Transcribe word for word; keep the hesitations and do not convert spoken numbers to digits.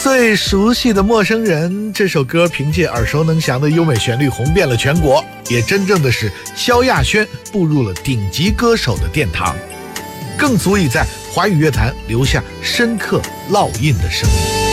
最熟悉的陌生人这首歌凭借耳熟能详的优美旋律红遍了全国，也真正的使萧亚轩步入了顶级歌手的殿堂，更足以在华语乐坛留下深刻烙印的声音。